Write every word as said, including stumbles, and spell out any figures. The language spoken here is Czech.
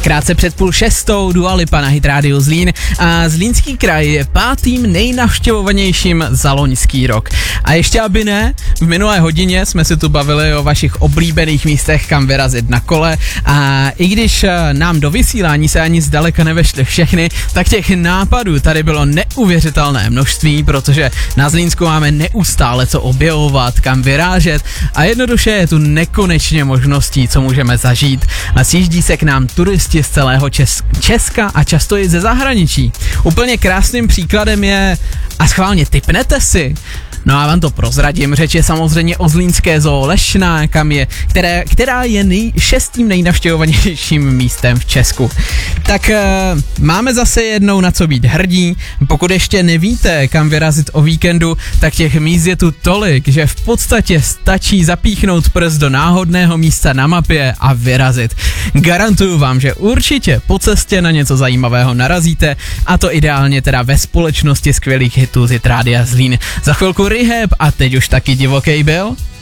Krátce před půl šestou Dua Lipa na Hit Radio Zlín a Zlínský kraj je pátým nejnavštěvovanějším za loňský rok. A ještě aby ne, v minulé hodině jsme se tu bavili o vašich oblíbených místech, kam vyrazit na kole a i když nám do vysílání se ani zdaleka nevešly všechny, tak těch nápadů tady bylo neuvěřitelné množství, protože na Zlínsku máme neustále co objevovat, kam vyrážet a jednoduše je tu nekonečně možností, co můžeme zažít. A sjíždí se k nám turisti z celého Čes- Česka a často i ze zahraničí. Úplně krásným příkladem je, a schválně tipnete si, no a vám to prozradím, řeč je samozřejmě o zlínské zoo Lešná, kam je, které, která je nej, šestým nejnavštěvovanějším místem v Česku. Tak e, máme zase jednou na co být hrdí. Pokud ještě nevíte, kam vyrazit o víkendu, tak těch míst je tu tolik, že v podstatě stačí zapíchnout prst do náhodného místa na mapě a vyrazit. Garantuju vám, že určitě po cestě na něco zajímavého narazíte, a to ideálně teda ve společnosti skvělých hitů z Hit Rádia Zlín. Za chvilku Rehab a teď už taky Divokej byl.